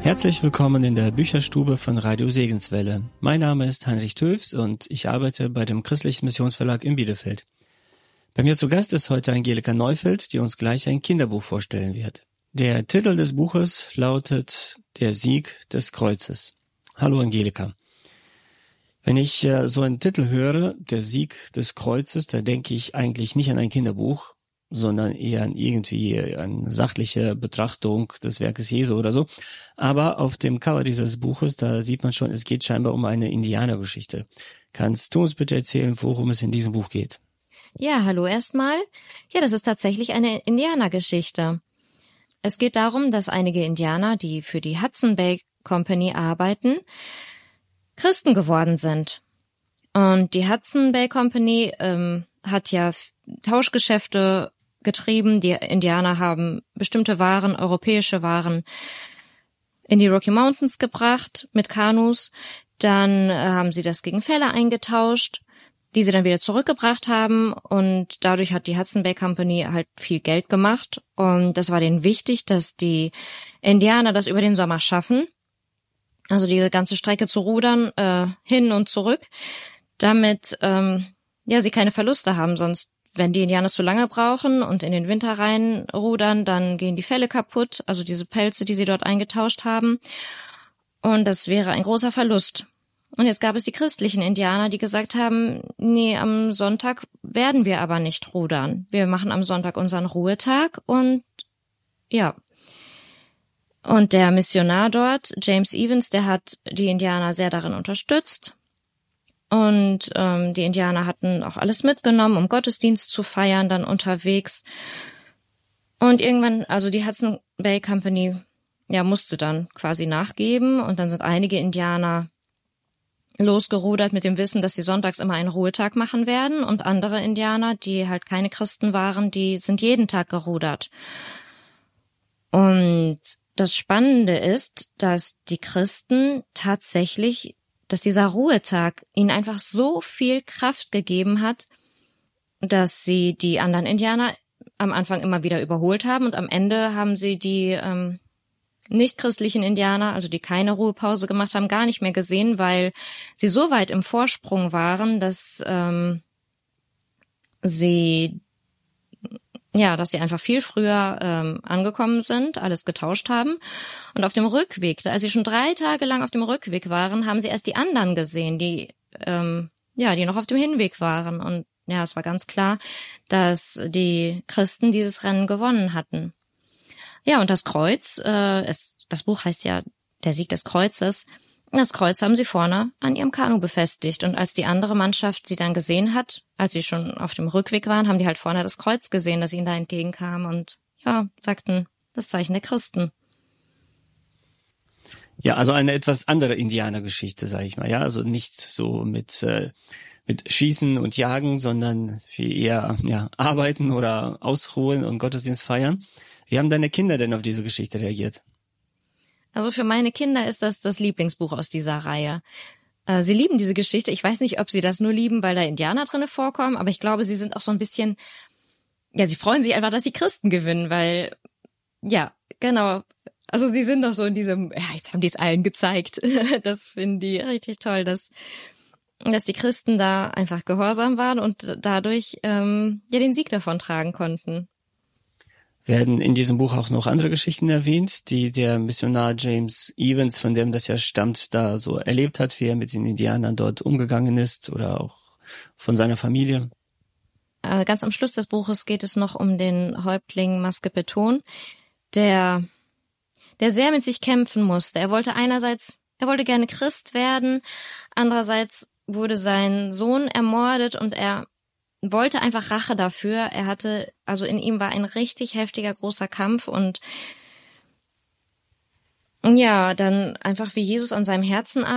Herzlich willkommen in der Bücherstube von Radio Segenswelle. Mein Name ist Heinrich Töfs und ich arbeite bei dem Christlichen Missionsverlag in Bielefeld. Bei mir zu Gast ist heute Angelika Neufeld, die uns gleich ein Kinderbuch vorstellen wird. Der Titel des Buches lautet Der Sieg des Kreuzes. Hallo Angelika. Wenn ich so einen Titel höre, Der Sieg des Kreuzes, da denke ich eigentlich nicht an ein Kinderbuch, sondern eher an irgendwie eine sachliche Betrachtung des Werkes Jesu oder so. Aber auf dem Cover dieses Buches, da sieht man schon, es geht scheinbar um eine Indianergeschichte. Kannst du uns bitte erzählen, worum es in diesem Buch geht? Ja, hallo erstmal. Ja, das ist tatsächlich eine Indianergeschichte. Es geht darum, dass einige Indianer, die für die Hudson Bay Company arbeiten, Christen geworden sind. Und die Hudson Bay Company hat ja Tauschgeschäfte getrieben. Die Indianer haben bestimmte Waren, europäische Waren, in die Rocky Mountains gebracht mit Kanus. Dann haben sie das gegen Felle eingetauscht, die sie dann wieder zurückgebracht haben. Und dadurch hat die Hudson Bay Company halt viel Geld gemacht. Und das war denen wichtig, dass die Indianer das über den Sommer schaffen. Also diese ganze Strecke zu rudern, hin und zurück, damit sie keine Verluste haben. Sonst, wenn die Indianer zu lange brauchen und in den Winter reinrudern, dann gehen die Felle kaputt, also diese Pelze, die sie dort eingetauscht haben. Und das wäre ein großer Verlust. Und jetzt gab es die christlichen Indianer, die gesagt haben, nee, am Sonntag werden wir aber nicht rudern. Wir machen am Sonntag unseren Ruhetag und ja. Und der Missionar dort, James Evans, der hat die Indianer sehr darin unterstützt. Und die Indianer hatten auch alles mitgenommen, um Gottesdienst zu feiern, dann unterwegs. Und irgendwann, also die Hudson Bay Company, ja, musste dann quasi nachgeben. Und dann sind einige Indianer losgerudert mit dem Wissen, dass sie sonntags immer einen Ruhetag machen werden. Und andere Indianer, die halt keine Christen waren, die sind jeden Tag gerudert. Und das Spannende ist, dass die Christen tatsächlich, dass dieser Ruhetag ihnen einfach so viel Kraft gegeben hat, dass sie die anderen Indianer am Anfang immer wieder überholt haben und am Ende haben sie die nicht-christlichen Indianer, also die keine Ruhepause gemacht haben, gar nicht mehr gesehen, weil sie so weit im Vorsprung waren, dass sie einfach viel früher angekommen sind, alles getauscht haben. Und auf dem Rückweg, als sie schon 3 Tage lang auf dem Rückweg waren, haben sie erst die anderen gesehen, die noch auf dem Hinweg waren. Und ja, es war ganz klar, dass die Christen dieses Rennen gewonnen hatten. Ja, und das Kreuz, das Buch heißt ja Der Sieg des Kreuzes. Das Kreuz haben sie vorne an ihrem Kanu befestigt. Und als die andere Mannschaft sie dann gesehen hat, als sie schon auf dem Rückweg waren, haben die halt vorne das Kreuz gesehen, das ihnen da entgegenkam und ja, sagten, das Zeichen der Christen. Ja, also eine etwas andere Indianergeschichte, sage ich mal. Ja, also nicht so mit Schießen und Jagen, sondern viel eher arbeiten oder ausruhen und Gottesdienst feiern. Wie haben deine Kinder denn auf diese Geschichte reagiert? Also für meine Kinder ist das Lieblingsbuch aus dieser Reihe. Sie lieben diese Geschichte. Ich weiß nicht, ob sie das nur lieben, weil da Indianer drinne vorkommen, aber ich glaube, sie sind auch so ein bisschen, sie freuen sich einfach, dass die Christen gewinnen, weil, ja, genau. Also sie sind doch so in diesem, jetzt haben die es allen gezeigt. Das finden die richtig toll, dass die Christen da einfach gehorsam waren und dadurch den Sieg davon tragen konnten. Werden in diesem Buch auch noch andere Geschichten erwähnt, die der Missionar James Evans, von dem das ja stammt, da so erlebt hat, wie er mit den Indianern dort umgegangen ist oder auch von seiner Familie? Ganz am Schluss des Buches geht es noch um den Häuptling Maskepeton, der sehr mit sich kämpfen musste. Er wollte gerne Christ werden, andererseits wurde sein Sohn ermordet und er wollte einfach Rache dafür. In ihm war ein richtig heftiger, großer Kampf und ja, dann einfach wie Jesus an seinem Herzen